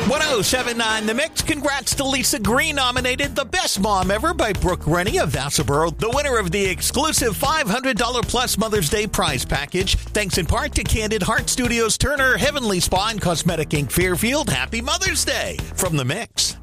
1079 The Mix. Congrats to Lisa Green, nominated The Best Mom Ever by Brooke Rennie of Vassalboro, the winner of the exclusive $500 plus Mother's Day prize package. Thanks in part to Candid Heart Studios, Turner, Heavenly Spa, and Cosmetic Inc. Fairfield. Happy Mother's Day from The Mix.